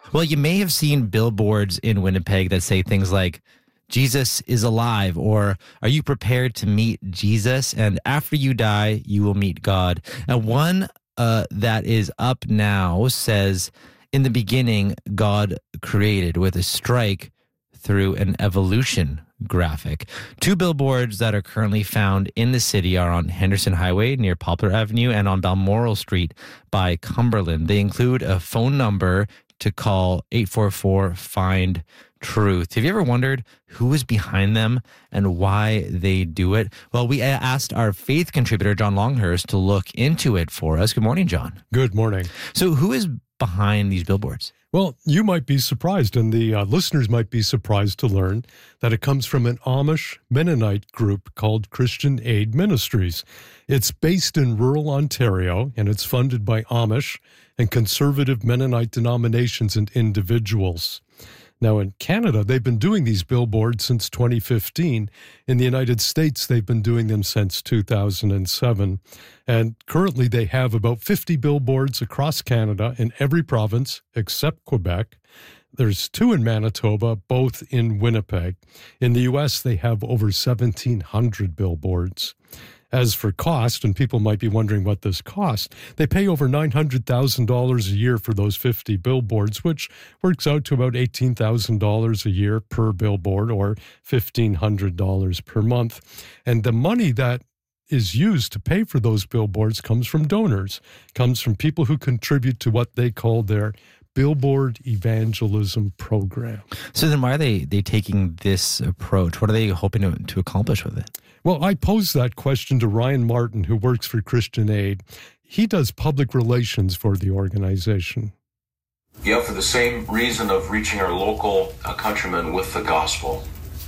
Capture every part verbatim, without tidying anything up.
Well, you may have seen billboards in Winnipeg that say things like, Jesus is alive, or are you prepared to meet Jesus? And after you die, you will meet God. And one uh, that is up now says, in the beginning, God created with a strike through an evolution graphic. Two billboards that are currently found in the city are on Henderson Highway near Poplar Avenue and on Balmoral Street by Cumberland. They include a phone number to call eight four four, find truth. Have you ever wondered who is behind them and why they do it? Well, we asked our faith contributor, John Longhurst, to look into it for us. Good morning, John. Good morning. So who is behind these billboards? Well, you might be surprised, and the uh, listeners might be surprised to learn that it comes from an Amish Mennonite group called Christian Aid Ministries. It's based in rural Ontario, and it's funded by Amish and conservative Mennonite denominations and individuals. Now, in Canada, they've been doing these billboards since twenty fifteen. In the United States, they've been doing them since two thousand seven. And currently, they have about fifty billboards across Canada in every province except Quebec. There's two in Manitoba, both in Winnipeg. In the U S, they have over seventeen hundred billboards. As for cost, and people might be wondering what this costs, they pay over nine hundred thousand dollars a year for those fifty billboards, which works out to about eighteen thousand dollars a year per billboard, or fifteen hundred dollars per month. And the money that is used to pay for those billboards comes from donors, comes from people who contribute to what they call their Billboard Evangelism Program. So then why are they, they taking this approach? What are they hoping to, to accomplish with it? Well, I posed that question to Ryan Martin, who works for Christian Aid. He does public relations for the organization. Yeah, for the same reason of reaching our local uh, countrymen with the gospel.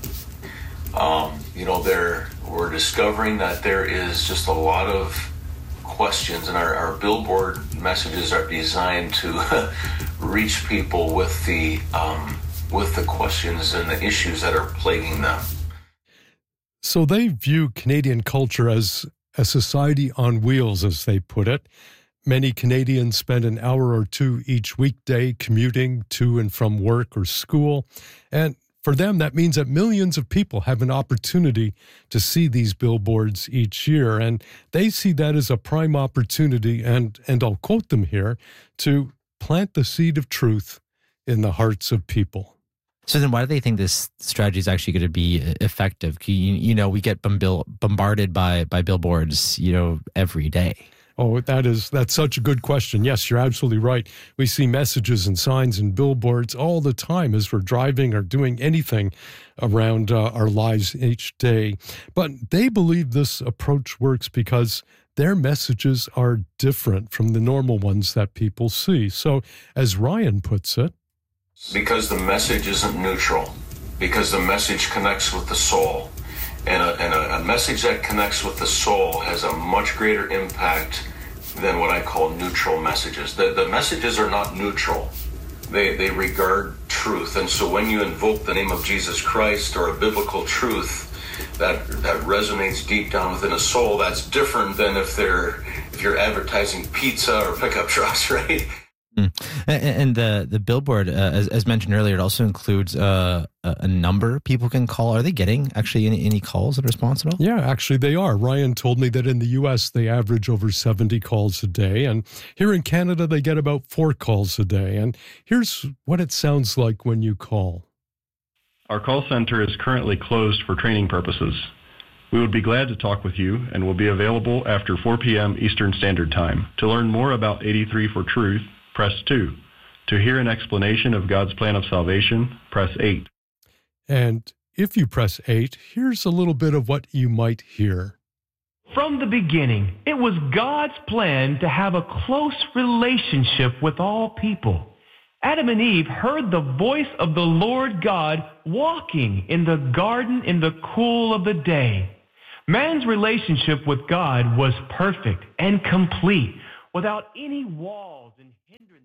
Um, you know, there we're discovering that there is just a lot of questions, and our, our billboard messages are designed to reach people with the um, with the questions and the issues that are plaguing them. So they view Canadian culture as a society on wheels, as they put it. Many Canadians spend an hour or two each weekday commuting to and from work or school. And for them, that means that millions of people have an opportunity to see these billboards each year. And they see that as a prime opportunity, and, and I'll quote them here, to plant the seed of truth in the hearts of people. So then why do they think this strategy is actually going to be effective? You, you know, we get bombarded by, by billboards, you know, every day. Oh, that is, that's such a good question. Yes, you're absolutely right. We see messages and signs and billboards all the time as we're driving or doing anything around uh, our lives each day. But they believe this approach works because their messages are different from the normal ones that people see. So as Ryan puts it, because the message isn't neutral, because the message connects with the soul. And, a, and a, a message that connects with the soul has a much greater impact than what I call neutral messages. The, the messages are not neutral. They, they regard truth. And so when you invoke the name of Jesus Christ or a biblical truth that, that resonates deep down within a soul, that's different than if they're if you're advertising pizza or pickup trucks, right? Mm. And the the billboard, uh, as, as mentioned earlier, it also includes uh, a number people can call. Are they getting actually any, any calls in response at all? Yeah, actually they are. Ryan told me that in the U S they average over seventy calls a day. And here in Canada, they get about four calls a day. And here's what it sounds like when you call. Our call center is currently closed for training purposes. We would be glad to talk with you and will be available after four p.m. Eastern Standard Time. To learn more about eighty-three for Truth, press two. To hear an explanation of God's plan of salvation, press eight. And if you press eight, here's a little bit of what you might hear. From the beginning, it was God's plan to have a close relationship with all people. Adam and Eve heard the voice of the Lord God walking in the garden in the cool of the day. Man's relationship with God was perfect and complete, without any walls and hindrances.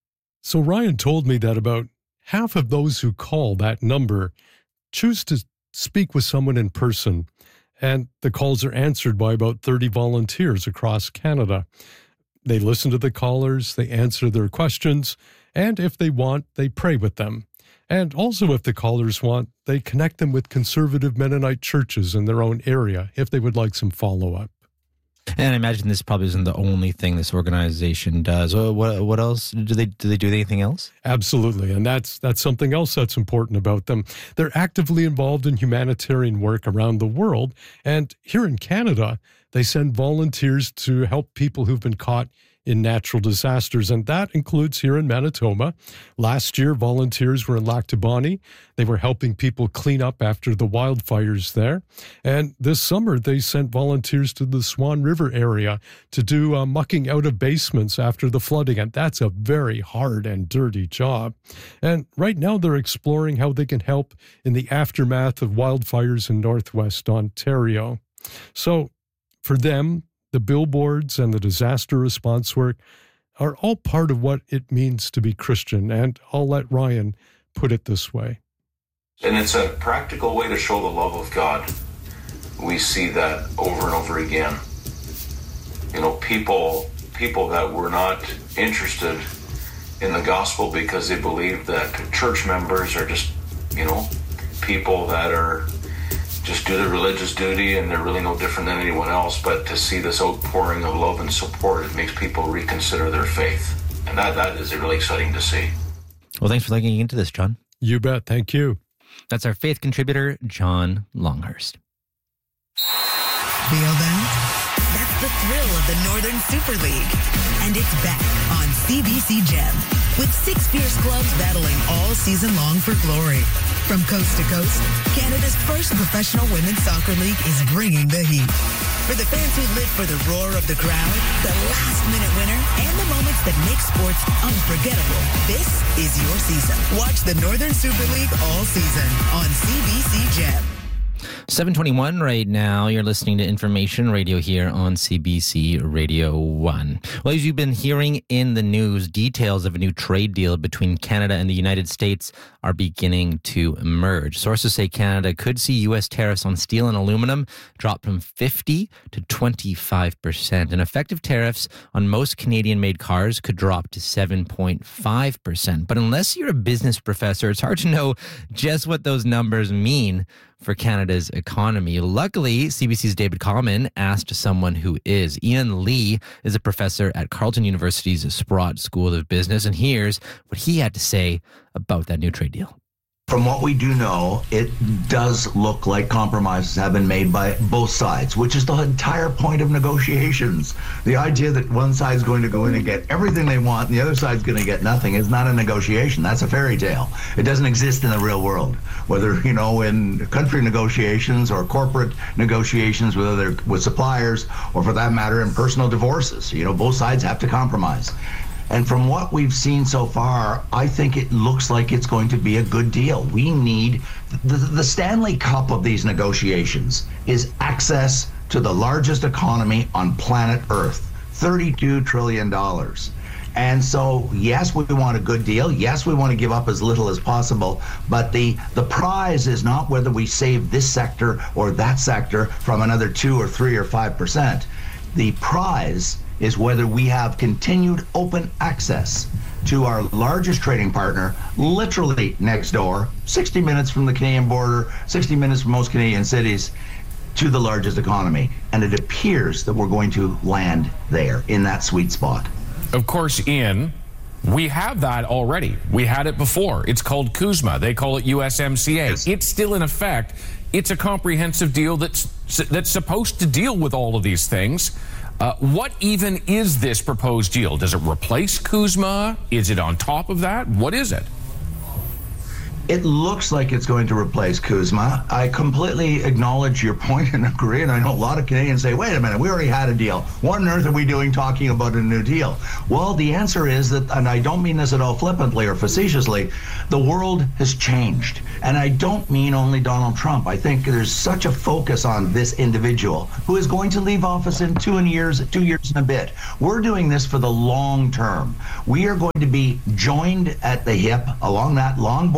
So Ryan told me that about half of those who call that number choose to speak with someone in person, and the calls are answered by about thirty volunteers across Canada. They listen to the callers, they answer their questions, And if they want, they pray with them. And also, if the callers want, they connect them with conservative Mennonite churches in their own area if they would like some follow-up. And I imagine this probably isn't the only thing this organization does. What what else? Do they do they do anything else? Absolutely. And that's that's something else that's important about them. They're actively involved in humanitarian work around the world. And here in Canada, they send volunteers to help people who've been caught in natural disasters, and that includes here in Manitoba. Last year, volunteers were in Lac du Bonnet. They were helping people clean up after the wildfires there. And this summer, they sent volunteers to the Swan River area to do uh, mucking out of basements after the flooding, and that's a very hard and dirty job. And right now, they're exploring how they can help in the aftermath of wildfires in Northwest Ontario. So for them, the billboards and the disaster response work are all part of what it means to be Christian, and I'll let Ryan put it this way. And it's a practical way to show the love of God. We see that over and over again. You know, people people that were not interested in the gospel because they believe that church members are just, you know, people that are just do their religious duty and they're really no different than anyone else. But to see this outpouring of love and support, it makes people reconsider their faith. And that, that is really exciting to see. Well, thanks for looking into this, John. You bet. Thank you. That's our faith contributor, John Longhurst. Feel that? That's the thrill of the Northern Super League. And it's back on C B C Gem, with six fierce clubs battling all season long for glory. From coast to coast, Canada's first professional women's soccer league is bringing the heat. For the fans who live for the roar of the crowd, the last-minute winner, and the moments that make sports unforgettable, this is your season. Watch the Northern Super League all season on C B C Gem. seven twenty-one right now. You're listening to Information Radio here on C B C Radio one. Well, as you've been hearing in the news, details of a new trade deal between Canada and the United States are beginning to emerge. Sources say Canada could see U S tariffs on steel and aluminum drop from fifty to twenty-five percent. And effective tariffs on most Canadian-made cars could drop to seven point five percent. But unless you're a business professor, it's hard to know just what those numbers mean for Canada's economy. Luckily, C B C's David Common asked someone who is. Ian Lee is a professor at Carleton University's Sprott School of Business, and here's what he had to say about that new trade deal. From what we do know, it does look like compromises have been made by both sides, which is the entire point of negotiations. The idea that one side's going to go in and get everything they want and the other side's going to get nothing is not a negotiation. That's a fairy tale. It doesn't exist in the real world, whether, you know, in country negotiations or corporate negotiations with other with suppliers, or for that matter, in personal divorces. You know, both sides have to compromise. And from what we've seen so far, I think it looks like it's going to be a good deal. We need, the, the Stanley Cup of these negotiations is access to the largest economy on planet Earth, thirty-two trillion dollars. And so, yes, we want a good deal. Yes, we want to give up as little as possible. But the, the prize is not whether we save this sector or that sector from another two or three or five percent. The prize is whether we have continued open access to our largest trading partner, literally next door, sixty minutes from the Canadian border, sixty minutes from most Canadian cities, to the largest economy. And it appears that we're going to land there in that sweet spot. Of course, Ian, we have that already. We had it before. It's called CUSMA. They call it U S M C A. Yes. It's still in effect. It's a comprehensive deal that's that's supposed to deal with all of these things. Uh, what even is this proposed deal? Does it replace CUSMA? Is it on top of that? What is it? It looks like it's going to replace CUSMA. I completely acknowledge your point and agree, and I know a lot of Canadians say, wait a minute, we already had a deal. What on earth are we doing talking about a new deal? Well, the answer is that, and I don't mean this at all flippantly or facetiously, the world has changed. And I don't mean only Donald Trump. I think there's such a focus on this individual who is going to leave office in two years, two years and a bit. We're doing this for the long term. We are going to be joined at the hip along that long border, eight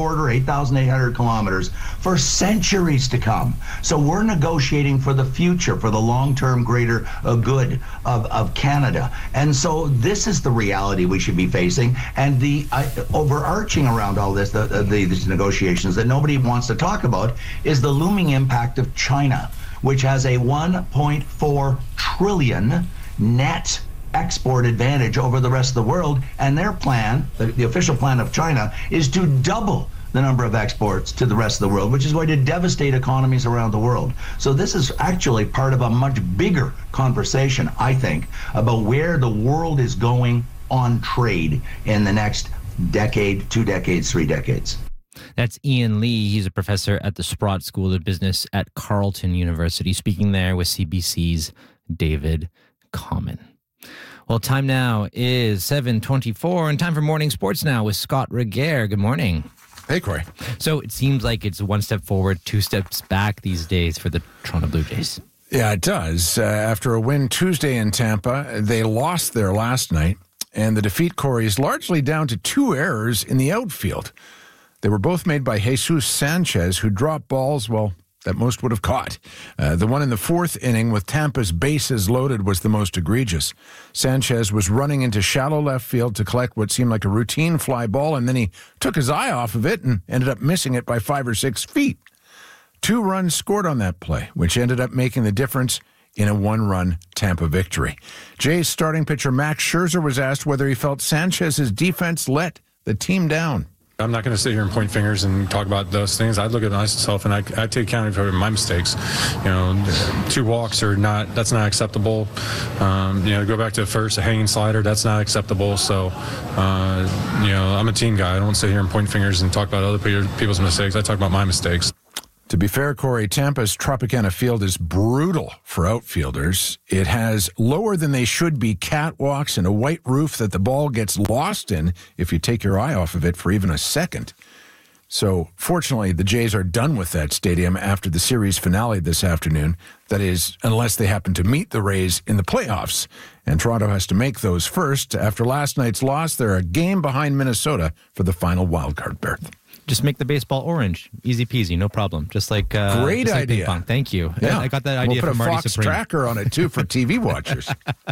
eight thousand eight hundred kilometers for centuries to come. So we're negotiating for the future, for the long-term greater uh, good of, of Canada. And so this is the reality we should be facing. And the uh, overarching around all this, the, the, these negotiations that nobody wants to talk about, is the looming impact of China, which has a one point four trillion net export advantage over the rest of the world. And their plan, the, the official plan of China, is to double the number of exports to the rest of the world, which is going to devastate economies around the world. So this is actually part of a much bigger conversation, I think, about where the world is going on trade in the next decade, two decades, three decades. That's Ian Lee. He's a professor at the Sprott School of Business at Carleton University, speaking there with C B C's David Common. Well, time now is seven twenty-four, and time for Morning Sports Now with Scott Regehr. Good morning. Hey, Corey. So it seems like it's one step forward, two steps back these days for the Toronto Blue Jays. Yeah, it does. Uh, after a win Tuesday in Tampa, they lost there last night, and the defeat, Corey, is largely down to two errors in the outfield. They were both made by Jesus Sanchez, who dropped balls, well, that most would have caught. Uh, the one in the fourth inning with Tampa's bases loaded was the most egregious. Sanchez was running into shallow left field to collect what seemed like a routine fly ball, and then he took his eye off of it and ended up missing it by five or six feet. Two runs scored on that play, which ended up making the difference in a one-run Tampa victory. Jays starting pitcher Max Scherzer was asked whether he felt Sanchez's defense let the team down. I'm not going to sit here and point fingers and talk about those things. I'd look at myself and I, I take accountability for my mistakes. You know, two walks are not, that's not acceptable. Um, you know, go back to the first, a hanging slider, that's not acceptable. So, uh, you know, I'm a team guy. I don't sit here and point fingers and talk about other people's mistakes. I talk about my mistakes. To be fair, Corey, Tampa's Tropicana Field is brutal for outfielders. It has lower than they should be catwalks and a white roof that the ball gets lost in if you take your eye off of it for even a second. So, fortunately, the Jays are done with that stadium after the series finale this afternoon. That is, unless they happen to meet the Rays in the playoffs. And Toronto has to make those first. After last night's loss, they're a game behind Minnesota for the final wildcard berth. Just make the baseball orange. Easy peasy, no problem. Just like uh, Great just like idea. ping pong. Thank you. Yeah. I got that idea we'll from put a Marty Fox Supreme. tracker on it, too, for T V watchers.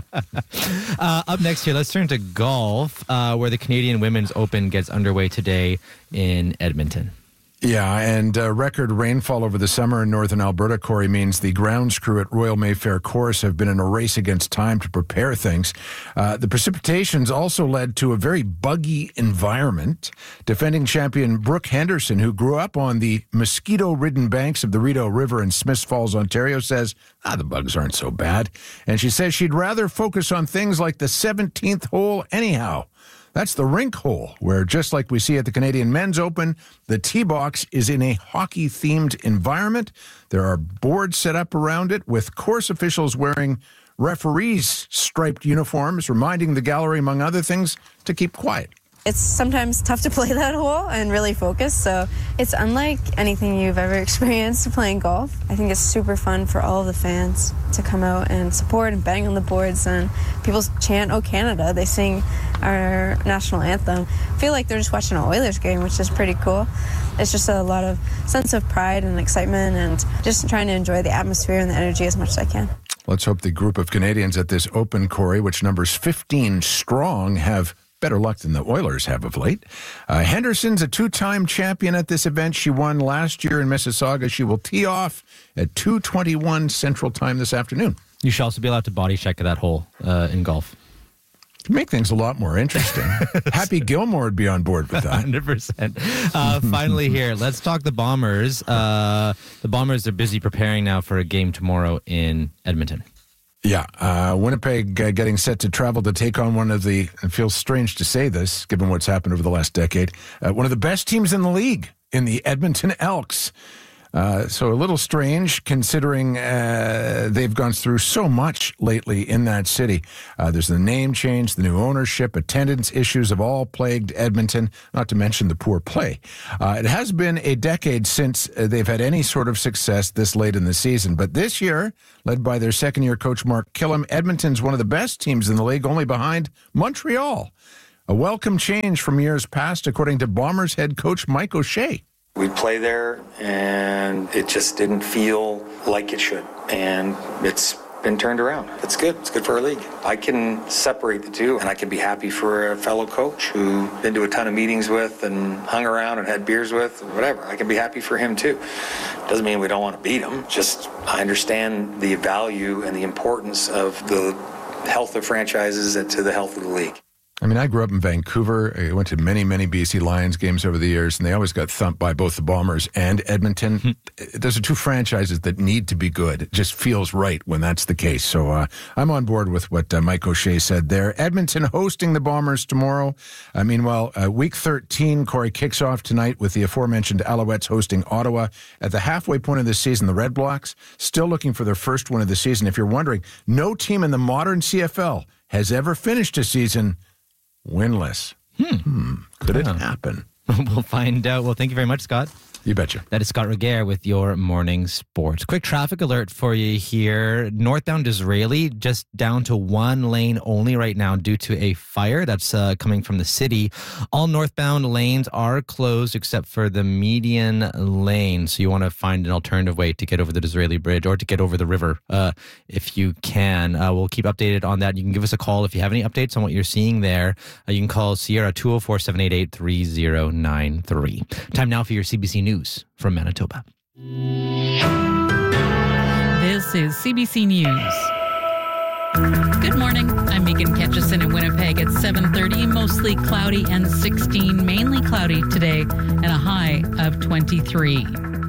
uh, up next here, let's turn to golf, uh, where the Canadian Women's Open gets underway today in Edmonton. Yeah, and uh, record rainfall over the summer in northern Alberta, Corey, means the grounds crew at Royal Mayfair Course have been in a race against time to prepare things. Uh, the precipitations also led to a very buggy environment. Defending champion Brooke Henderson, who grew up on the mosquito-ridden banks of the Rideau River in Smiths Falls, Ontario, says, ah, the bugs aren't so bad. And she says she'd rather focus on things like the seventeenth hole anyhow. That's the rink hole, where just like we see at the Canadian Men's Open, the tee box is in a hockey-themed environment. There are boards set up around it with course officials wearing referees' striped uniforms, reminding the gallery, among other things, to keep quiet. It's sometimes tough to play that hole and really focus, so it's unlike anything you've ever experienced playing golf. I think it's super fun for all of the fans to come out and support and bang on the boards, and people chant, "Oh, Canada." They sing our national anthem. I feel like they're just watching an Oilers game, which is pretty cool. It's just a lot of sense of pride and excitement and just trying to enjoy the atmosphere and the energy as much as I can. Let's hope the group of Canadians at this Open, Corey, which numbers fifteen strong, have better luck than the Oilers have of late. Uh, Henderson's a two-time champion at this event. She won last year in Mississauga. She will tee off at two twenty-one Central Time this afternoon. You should also be allowed to body check that hole uh, in golf. To make things a lot more interesting. Happy Gilmore would be on board with that. one hundred percent. Uh, finally here, let's talk the Bombers. Uh, the Bombers are busy preparing now for a game tomorrow in Edmonton. Yeah, uh, Winnipeg uh, getting set to travel to take on one of the, it feels strange to say this, given what's happened over the last decade, uh, one of the best teams in the league in the Edmonton Elks. Uh, so a little strange considering uh, they've gone through so much lately in that city. Uh, there's the name change, the new ownership, attendance issues have all plagued Edmonton, not to mention the poor play. Uh, it has been a decade since they've had any sort of success this late in the season. But this year, led by their second-year coach Mark Killam, Edmonton's one of the best teams in the league, only behind Montreal. A welcome change from years past, according to Bombers head coach Mike O'Shea. We'd play there, and it just didn't feel like it should. And it's been turned around. It's good. It's good for our league. I can separate the two, and I can be happy for a fellow coach who I've been to a ton of meetings with and hung around and had beers with, whatever. I can be happy for him too. Doesn't mean we don't want to beat him. Just I understand the value and the importance of the health of franchises and to the health of the league. I mean, I grew up in Vancouver. I went to many, many B C Lions games over the years, and they always got thumped by both the Bombers and Edmonton. Those are two franchises that need to be good. It just feels right when that's the case. So uh, I'm on board with what uh, Mike O'Shea said there. Edmonton hosting the Bombers tomorrow. Uh, meanwhile, uh, Week thirteen, Corey, kicks off tonight with the aforementioned Alouettes hosting Ottawa. At the halfway point of the season, the Red Blacks still looking for their first win of the season. If you're wondering, no team in the modern C F L has ever finished a season winless. Hmm. hmm. Could it happen? We'll find out. Well, thank you very much, Scott. You betcha. That is Scott Regehr with your morning sports. Quick traffic alert for you here. Northbound Disraeli, just down to one lane only right now due to a fire that's uh, coming from the city. All northbound lanes are closed except for the median lane. So you want to find an alternative way to get over the Disraeli Bridge or to get over the river uh, if you can. Uh, we'll keep updated on that. You can give us a call if you have any updates on what you're seeing there. Uh, you can call Sierra two oh four, seven eight eight, three oh nine three. Time now for your C B C News from Manitoba. This is C B C News. Good morning. I'm Megan Ketchison in Winnipeg at seven thirty. Mostly cloudy and sixteen. Mainly cloudy today and a high of twenty-three.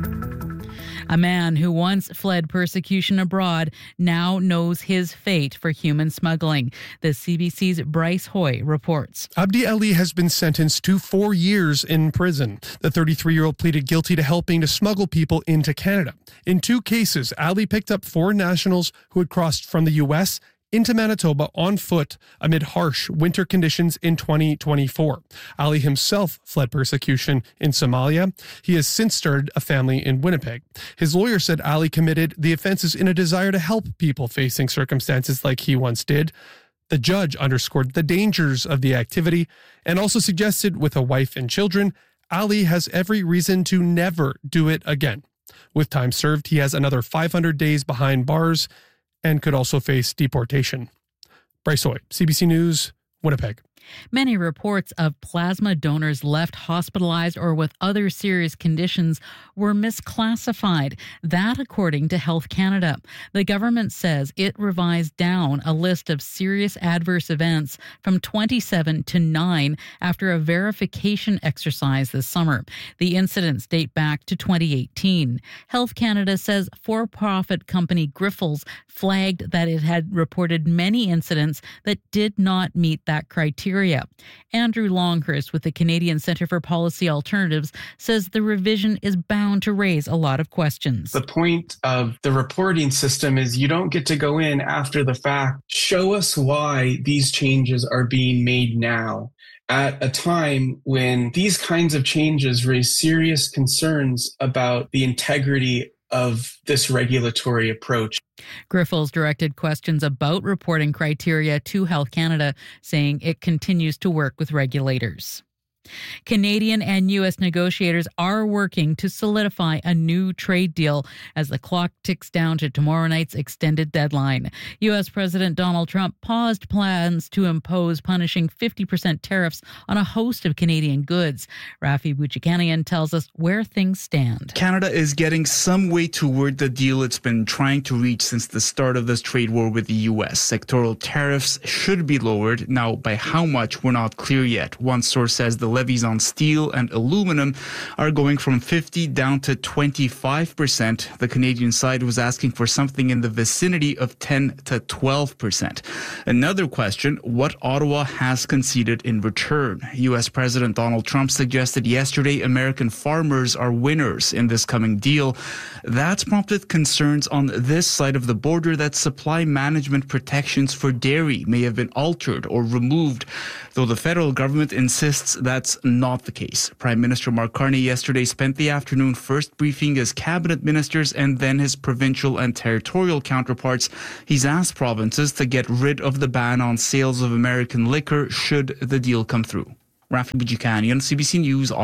A man who once fled persecution abroad now knows his fate for human smuggling. The C B C's Bryce Hoy reports. Abdi Ali has been sentenced to four years in prison. The thirty-three-year-old pleaded guilty to helping to smuggle people into Canada. In two cases, Ali picked up four nationals who had crossed from the U S into Manitoba on foot amid harsh winter conditions in twenty twenty-four. Ali himself fled persecution in Somalia. He has since started a family in Winnipeg. His lawyer said Ali committed the offenses in a desire to help people facing circumstances like he once did. The judge underscored the dangers of the activity and also suggested with a wife and children, Ali has every reason to never do it again. With time served, he has another five hundred days behind bars and could also face deportation. Bryce Hoy, C B C News, Winnipeg. Many reports of plasma donors left hospitalized or with other serious conditions were misclassified. That, according to Health Canada. The government says it revised down a list of serious adverse events from twenty-seven to nine after a verification exercise this summer. The incidents date back to twenty eighteen. Health Canada says for-profit company Grifols flagged that it had reported many incidents that did not meet that criteria. Andrew Longhurst with the Canadian Centre for Policy Alternatives says the revision is bound to raise a lot of questions. The point of the reporting system is you don't get to go in after the fact. Show us why these changes are being made now, at a time when these kinds of changes raise serious concerns about the integrity of this regulatory approach. Grifols directed questions about reporting criteria to Health Canada, saying it continues to work with regulators. Canadian and U S negotiators are working to solidify a new trade deal as the clock ticks down to tomorrow night's extended deadline. U S President Donald Trump paused plans to impose punishing fifty percent tariffs on a host of Canadian goods. Rafi Bouchikanian tells us where things stand. Canada is getting some way toward the deal it's been trying to reach since the start of this trade war with the U S. Sectoral tariffs should be lowered. Now, by how much, we're not clear yet. One source says the levies on steel and aluminum are going from fifty down to twenty-five percent. The Canadian side was asking for something in the vicinity of ten to twelve percent. Another question, what Ottawa has conceded in return. U S President Donald Trump suggested yesterday American farmers are winners in this coming deal. That's prompted concerns on this side of the border that supply management protections for dairy may have been altered or removed, though the federal government insists that's not the case. Prime Minister Mark Carney yesterday spent the afternoon first briefing his cabinet ministers and then his provincial and territorial counterparts. He's asked provinces to get rid of the ban on sales of American liquor should the deal come through. Rafi Bouchikanian, C B C News, Ottawa.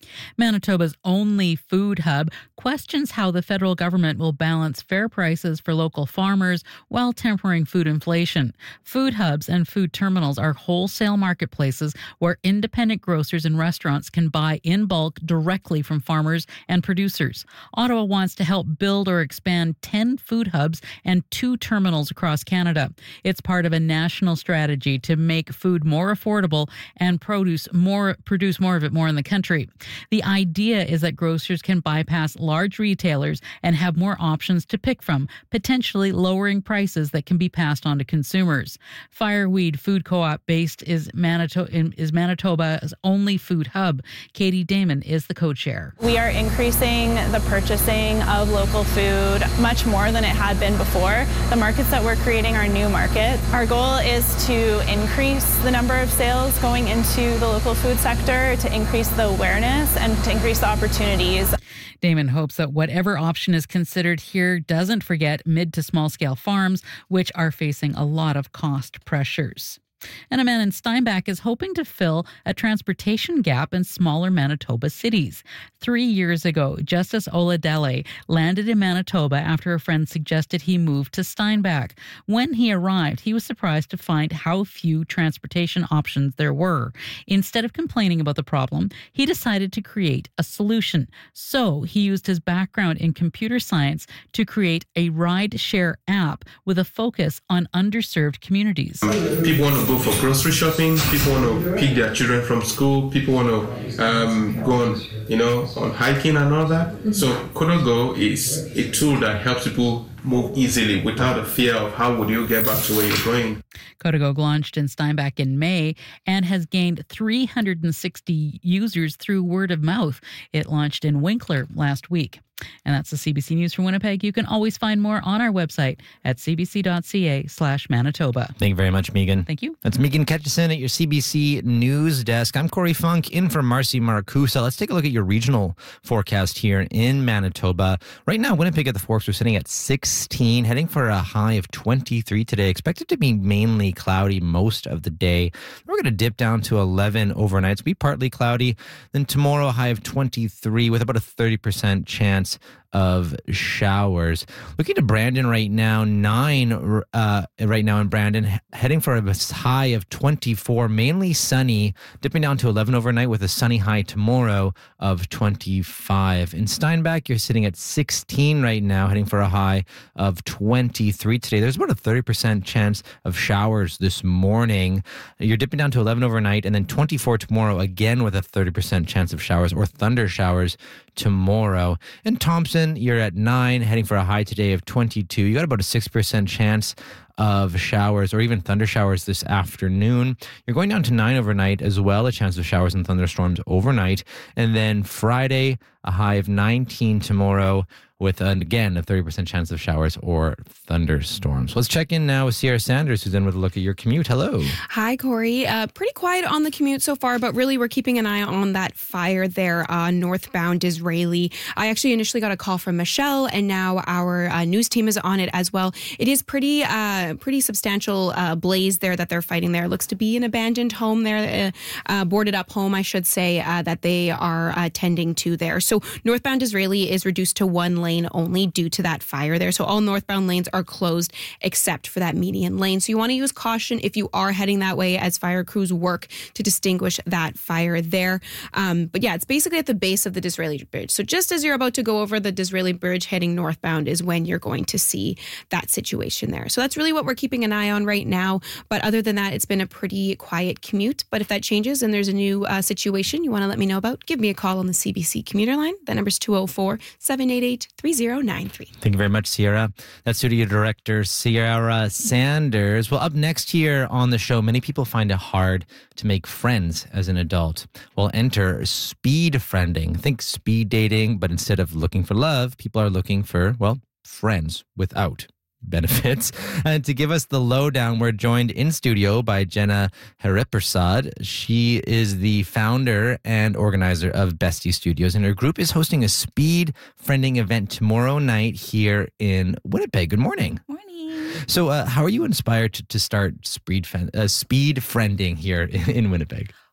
Manitoba's only food hub questions how the federal government will balance fair prices for local farmers while tempering food inflation. Food hubs and food terminals are wholesale marketplaces where independent grocers and restaurants can buy in bulk directly from farmers and producers. Ottawa wants to help build or expand ten food hubs and two terminals across Canada. It's part of a national strategy to make food more affordable and produce more produce more of it more in the country. The idea is that grocers can bypass large retailers and have more options to pick from, potentially lowering prices that can be passed on to consumers. Fireweed Food Co-op based is, Manito- is Manitoba's only food hub. Katie Damon is the co-chair. We are increasing the purchasing of local food much more than it had been before. The markets that we're creating are new markets. Our goal is to increase the number of sales going into the local food sector, to increase the awareness and to increase the opportunities. Damon hopes that whatever option is considered here doesn't forget mid to small scale farms, which are facing a lot of cost pressures. And a man in Steinbach is hoping to fill a transportation gap in smaller Manitoba cities. Three years ago, Justice Oladele landed in Manitoba after a friend suggested he move to Steinbach. When he arrived, he was surprised to find how few transportation options there were. Instead of complaining about the problem, he decided to create a solution. So he used his background in computer science to create a ride-share app with a focus on underserved communities. People want to go for grocery shopping, people want to pick their children from school, people want to um, go on, you know, on hiking and all that. So Kodogo is a tool that helps people move easily without the fear of how would you get back to where you're going. Kodogo launched in Steinbach in May and has gained three hundred sixty users through word of mouth. It launched in Winkler last week. And that's the C B C News from Winnipeg. You can always find more on our website at cbc.ca slash Manitoba. Thank you very much, Megan. Thank you. That's Megan Ketchison at your C B C News Desk. I'm Corey Funk in for Marcy Marcusa. Let's take a look at your regional forecast here in Manitoba. Right now, Winnipeg at the Forks, we're sitting at sixteen, heading for a high of twenty-three today. Expected to be mainly cloudy most of the day. We're going to dip down to eleven overnight. It's be partly cloudy. Then tomorrow, a high of twenty-three with about a thirty percent chance of showers. Looking to Brandon right now, nine uh, right now in Brandon, heading for a high of twenty-four, mainly sunny, dipping down to eleven overnight with a sunny high tomorrow of twenty-five. In Steinbach, you're sitting at sixteen right now, heading for a high of twenty-three today. There's about a thirty percent chance of showers this morning. You're dipping down to eleven overnight, and then twenty-four tomorrow, again with a thirty percent chance of showers or thunder showers tomorrow. In Thompson, you're at nine, heading for a high today of twenty-two. You got about a six percent chance of showers or even thunder showers this afternoon. You're going down to nine overnight as well, a chance of showers and thunderstorms overnight. And then Friday, a high of nineteen tomorrow with, an, again, a thirty percent chance of showers or thunderstorms. Let's check in now with Sierra Sanders, who's in with a look at your commute. Hello. Hi, Corey. Uh, pretty quiet on the commute so far, but really we're keeping an eye on that fire there, uh, northbound Disraeli. I actually initially got a call from Michelle, and now our uh, news team is on it as well. It is pretty uh, pretty substantial uh, blaze there that they're fighting there. It looks to be an abandoned home there, uh, uh, boarded up home, I should say, uh, that they are uh, tending to there. So northbound Disraeli is reduced to one lane only due to that fire there. So all northbound lanes are closed except for that median lane. So you want to use caution if you are heading that way as fire crews work to distinguish that fire there. Um, but yeah, it's basically at the base of the Disraeli Bridge. So just as you're about to go over the Disraeli Bridge heading northbound is when you're going to see that situation there. So that's really what we're keeping an eye on right now. But other than that, it's been a pretty quiet commute. But if that changes and there's a new uh, situation you want to let me know about, give me a call on the C B C commuter line. That number's two oh four, seven eight eight, three oh nine three. Thank you very much, Sierra. That's studio director Sierra Sanders. Well, up next here on the show, many people find it hard to make friends as an adult. Well, enter speed friending. Think speed dating, but instead of looking for love, people are looking for, well, friends without benefits. And to give us the lowdown, we're joined in studio by Jenna Hariprasad. She is the founder and organizer of Bestie Studios, and her group is hosting a speed friending event tomorrow night here in Winnipeg. Good morning. Morning. So uh, how are you inspired to, to start speed, uh, speed friending here in, in Winnipeg?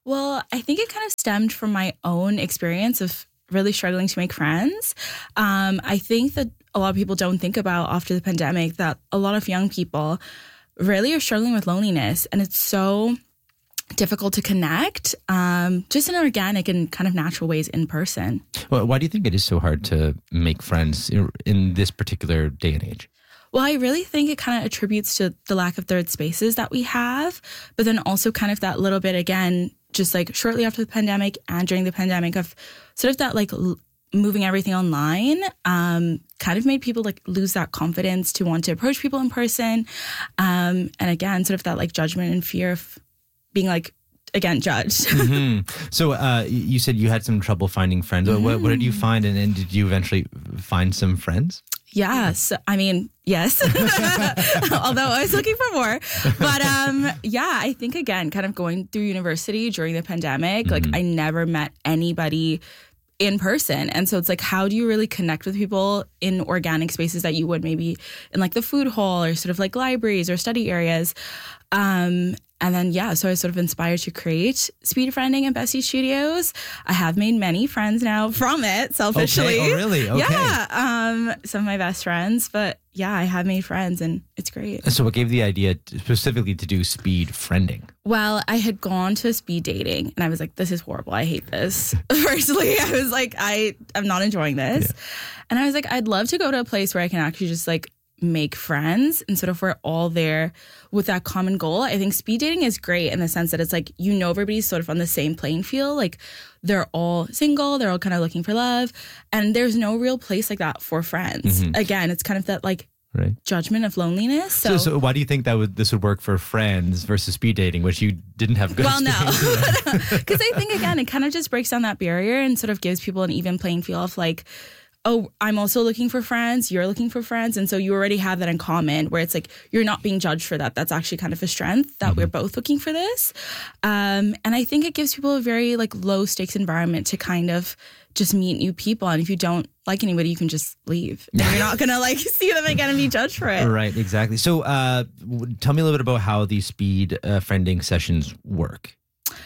Well, I think it kind of stemmed from my own experience of really struggling to make friends. Um, I think that a lot of people don't think about after the pandemic that a lot of young people really are struggling with loneliness, and it's so difficult to connect um, just in organic and kind of natural ways in person. Well, why do you think it is so hard to make friends in this particular day and age? Well, I really think it kind of attributes to the lack of third spaces that we have, but then also kind of that little bit, again, just like shortly after the pandemic and during the pandemic of sort of that like l- moving everything online um, kind of made people like lose that confidence to want to approach people in person. Um, and again, sort of that like judgment and fear of being like, again, judged. mm-hmm. So uh, you said you had some trouble finding friends. Mm-hmm. What, what did you find? And, and did you eventually find some friends? Yes. I mean, yes. Although I was looking for more. But um, yeah, I think, again, kind of going through university during the pandemic, mm-hmm. like I never met anybody in person. And so it's like, how do you really connect with people in organic spaces that you would maybe in like the food hall or sort of like libraries or study areas? Um, and then, yeah, so I was sort of inspired to create Speed Friending and Bestie Studios. I have made many friends now from it, selfishly. Okay. Oh, really? Okay. Yeah, um, some of my best friends. But yeah, I have made friends and it's great. So what gave the idea to, specifically to do Speed Friending? Well, I had gone to speed dating and I was like, this is horrible. I hate this. Firstly, I was like, I, I'm not enjoying this. Yeah. And I was like, I'd love to go to a place where I can actually just like make friends and sort of we're all there with that common goal. I think speed dating is great in the sense that it's like, you know, everybody's sort of on the same playing field. Like they're all single, they're all kind of looking for love. And there's no real place like that for friends. Mm-hmm. Again, it's kind of that like right. judgment of loneliness. So, so, so why do you think that would this would work for friends versus speed dating, which you didn't have good well, no. Because I think, again, it kind of just breaks down that barrier and sort of gives people an even playing field of like, oh, I'm also looking for friends, you're looking for friends. And so you already have that in common where it's like, you're not being judged for that. That's actually kind of a strength that mm-hmm. we're both looking for this. Um, and I think it gives people a very like low stakes environment to kind of just meet new people. And if you don't like anybody, you can just leave. And you're not going to like see them again and be judged for it. Right, exactly. So uh, tell me a little bit about how these speed uh, friending sessions work.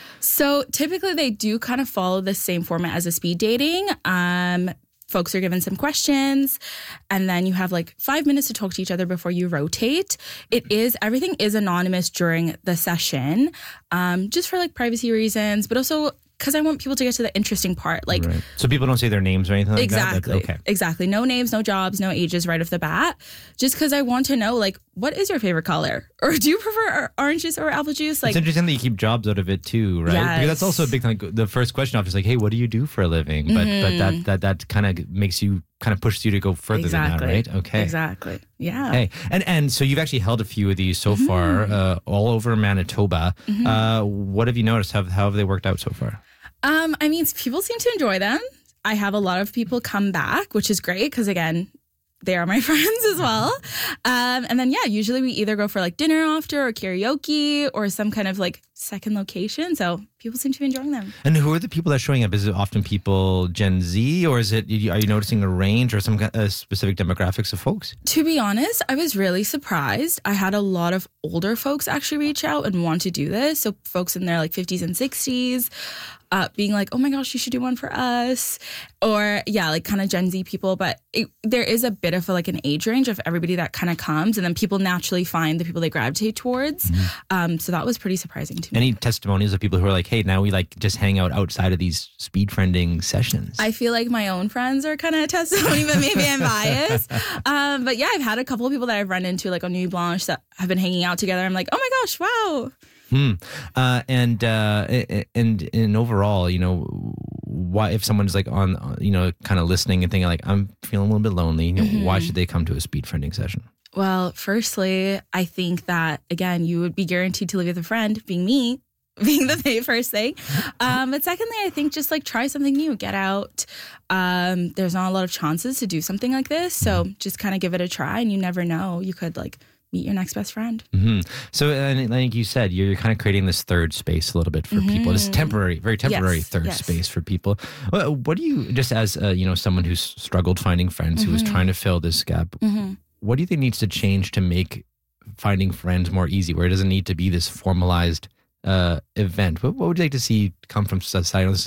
So typically they do kind of follow the same format as a speed dating. Um, Folks are given some questions and then you have like five minutes to talk to each other before you rotate. It is, everything is anonymous during the session, um, just for like privacy reasons, but also because I want people to get to the interesting part. Like, right. So people don't say their names or anything like exactly, that? Exactly. Okay. Exactly. No names, no jobs, no ages right off the bat. Just because I want to know, like, what is your favorite color? Or do you prefer orange juice or apple juice? Like, it's interesting that you keep jobs out of it too, right? Yes. Because that's also a big thing. Like, the first question often is like, hey, what do you do for a living? But mm-hmm. but that that that kind of makes you, kind of pushes you to go further exactly. than that, right? Okay. Exactly. Yeah. Hey, and and so you've actually held a few of these so mm-hmm. far, uh, all over Manitoba. Mm-hmm. Uh, what have you noticed? How, how have they worked out so far? Um, I mean, people seem to enjoy them. I have a lot of people come back, which is great because, again, they are my friends as well. Um, and then, yeah, usually we either go for like dinner after or karaoke or some kind of like second location. So people seem to be enjoying them. And who are the people that are showing up? Is it often people Gen Z or is it, are you noticing a range or some uh, specific demographics of folks? To be honest, I was really surprised. I had a lot of older folks actually reach out and want to do this. So folks in their like fifties and sixties. Uh, being like, oh my gosh, you should do one for us. Or yeah, like kind of Gen Z people. But it, there is a bit of a, like an age range of everybody that kind of comes. And then people naturally find the people they gravitate towards. Mm-hmm. Um, so that was pretty surprising to me. Any testimonials of people who are like, hey, now we like just hang out outside of these speed friending sessions? I feel like my own friends are kind of a testimony, but maybe I'm biased. Um, but yeah, I've had a couple of people that I've run into like on Nuit Blanche that have been hanging out together. I'm like, oh my gosh, wow. Hmm. Uh, and uh, and and overall, you know, why if someone's like on, you know, kind of listening and thinking like, I'm feeling a little bit lonely, you know, mm-hmm. why should they come to a speed friending session? Well, firstly, I think that again, you would be guaranteed to live with a friend, being me, being the first thing. Um, but secondly, I think just like try something new, get out. Um, there's not a lot of chances to do something like this, so just kind of give it a try, and you never know, you could like meet your next best friend. Mm-hmm. So, and like you said, you're, you're kind of creating this third space a little bit for mm-hmm. people. This temporary, very temporary yes, third yes. space for people. What do you, just as uh, you know, someone who's struggled finding friends, mm-hmm. who is trying to fill this gap, mm-hmm. what do you think needs to change to make finding friends more easy, where it doesn't need to be this formalized uh, event, what, what would you like to see come from society? This